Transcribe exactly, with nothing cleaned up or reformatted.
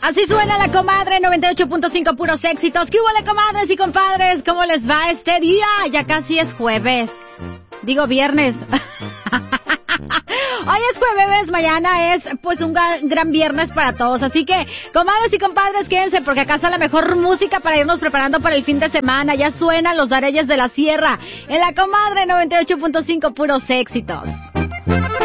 Así suena la comadre noventa y ocho punto cinco, puros éxitos. ¿Qué hubo, comadres y compadres? ¿Cómo les va este día? Ya casi es jueves. Digo viernes. Hoy es jueves, mañana es pues un gran, gran viernes para todos. Así que, comadres y compadres, quédense porque acá está la mejor música para irnos preparando para el fin de semana. Ya suenan los Areyes de la Sierra en la comadre noventa y ocho punto cinco, puros éxitos.